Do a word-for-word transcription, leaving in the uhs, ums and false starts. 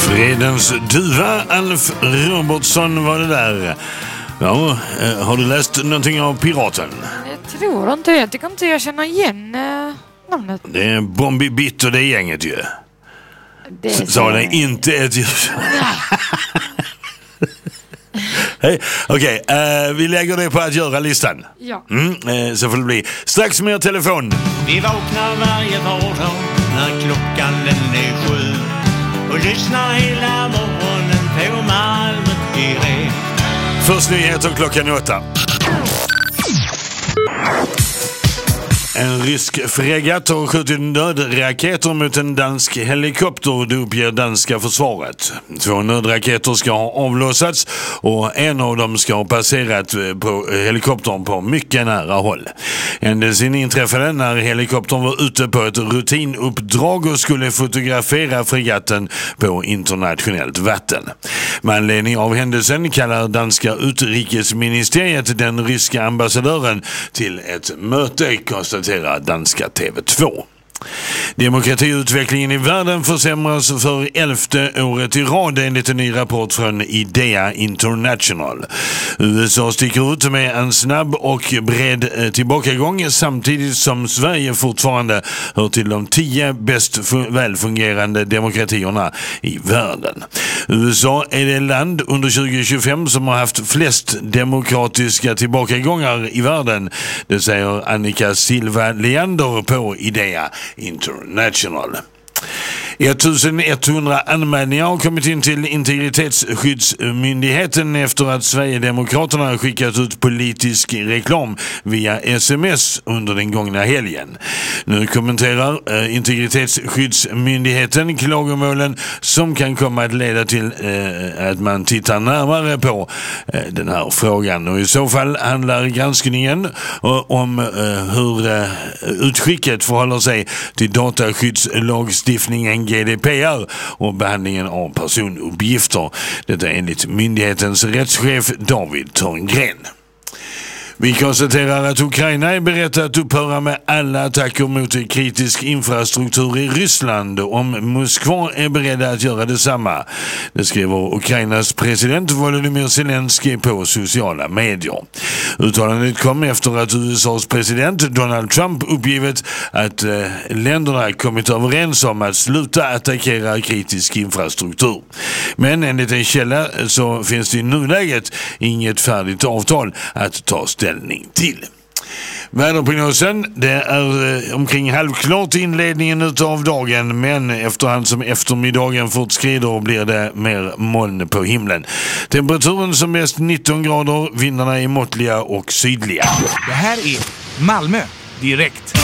Fredens duva, Alf Robertson var det där. Ja, har du läst någonting av Piraten? Jag tror inte, jag tycker inte jag känner igen äh, namnet. Det är Bombi Bitt och det är gänget ju. Det är så det är inte ett ljus. Hej, okej, okay, uh, vi lägger det på att göra listan. Ja. Mm, uh, så får det bli strax mer telefon. Vi vaknar varje vardag när klockan den är sju och lyssnar hela morgonen på Malmö direkt. Först nyheter klockan åtta. En rysk fregatt har skjutit nödraketer mot en dansk helikopter, det uppger danska försvaret. Två nödraketer ska ha avlossats och en av dem ska ha passerat på helikoptern på mycket nära håll. Händelsen inträffade när helikoptern var ute på ett rutinuppdrag och skulle fotografera fregatten på internationellt vatten. Med anledning av händelsen kallar danska utrikesministeriet den ryska ambassadören till ett möte, konstaterar danska T V två. Demokratiutvecklingen i världen försämras för elfte året i rad enligt en ny rapport från IDEA International. U S A sticker ut med en snabb och bred tillbakagång samtidigt som Sverige fortfarande hör till de tio bäst välfungerande demokratierna i världen. U S A är det land under tjugo tjugofem som har haft flest demokratiska tillbakagångar i världen. Det säger Annika Silva Leander på IDEA International. elva hundra anmälningar har kommit in till Integritetsskyddsmyndigheten efter att Sverigedemokraterna har skickat ut politisk reklam via sms under den gångna helgen. Nu kommenterar eh, Integritetsskyddsmyndigheten klagomålen som kan komma att leda till eh, att man tittar närmare på eh, den här frågan. Och i så fall handlar granskningen eh, om eh, hur eh, utskicket förhåller sig till dataskyddslagstiftningen G D P R och behandlingen av personuppgifter. Detta enligt myndighetens rättschef David Törngren. Vi konstaterar att Ukraina är berett att upphöra med alla attacker mot kritisk infrastruktur i Ryssland om Moskva är beredda att göra detsamma. Det skriver Ukrainas president Volodymyr Zelensky på sociala medier. Uttalandet kom efter att U S A:s president Donald Trump uppgivit att eh, länderna kommit överens om att sluta attackera kritisk infrastruktur. Men enligt en källa så finns det i nuläget inget färdigt avtal att ta ställning till. Väderprognosen, det är eh, omkring halvklart i inledningen utav dagen, men efterhand som eftermiddagen fortskrider blir det mer moln på himlen. Temperaturen som mest nitton grader, vindarna är måttliga och sydliga. Det här är Malmö direkt.